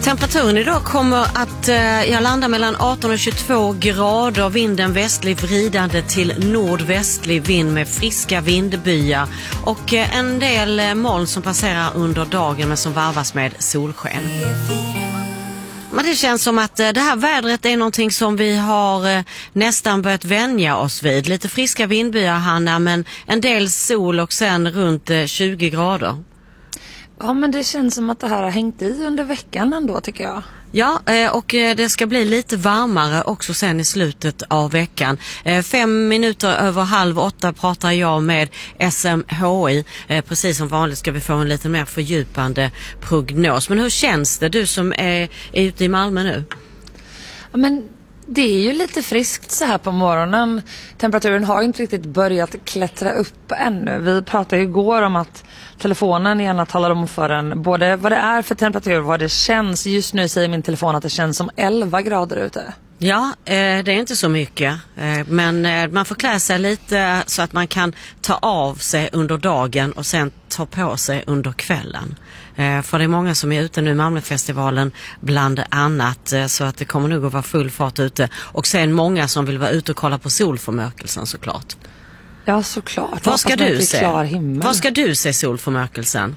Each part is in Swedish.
Temperaturen idag kommer att landa mellan 18 och 22 grader. Vinden västlig vridande till nordvästlig vind med friska vindbyar. Och en del moln som passerar under dagen men som varvas med solsken. Men det känns som att det här vädret är någonting som vi har nästan börjat vänja oss vid. Lite friska vindbyar, Hanna, men en del sol och sen runt 20 grader. Ja, men det känns som att det här har hängt i under veckan ändå, tycker jag. Ja, och det ska bli lite varmare också sen i slutet av veckan. 5 minuter över 7:30 pratar jag med SMHI. Precis som vanligt ska vi få en lite mer fördjupande prognos. Men hur känns det, du som är ute i Malmö nu? Ja, men det är ju lite friskt så här på morgonen. Temperaturen har inte riktigt börjat klättra upp ännu. Vi pratade ju igår om att telefonen gärna talar om för en både vad det är för temperatur och vad det känns. Just nu säger min telefon att det känns som 11 grader ute. Ja, det är inte så mycket. Men man får klä sig lite så att man kan ta av sig under dagen och sen ta på sig under kvällen. För det är många som är ute nu i Malmöfestivalen bland annat, så att det kommer nog att vara full fart ute. Och sen många som vill vara ute och kolla på solförmörkelsen såklart. Ja, såklart. Vad ska du se? Klar himmel. Vad ska du se solförmörkelsen?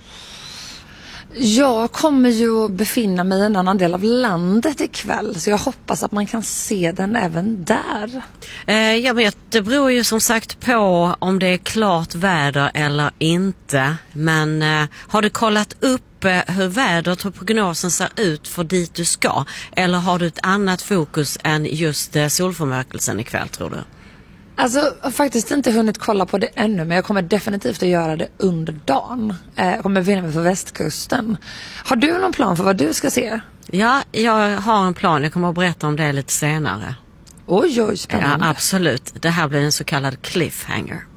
Jag kommer ju att befinna mig i en annan del av landet ikväll, så jag hoppas att man kan se den även där. Jag vet, det beror ju som sagt på om det är klart väder eller inte. Men har du kollat upp hur vädret och prognosen ser ut för dit du ska? Eller har du ett annat fokus än just solförmörkelsen ikväll, tror du? Alltså, jag har faktiskt inte hunnit kolla på det ännu, men jag kommer definitivt att göra det under dagen. Jag kommer befinna mig på västkusten. Har du någon plan för vad du ska se? Ja, jag har en plan. Jag kommer att berätta om det lite senare. Oj, spännande. Ja, absolut. Det här blir en så kallad cliffhanger.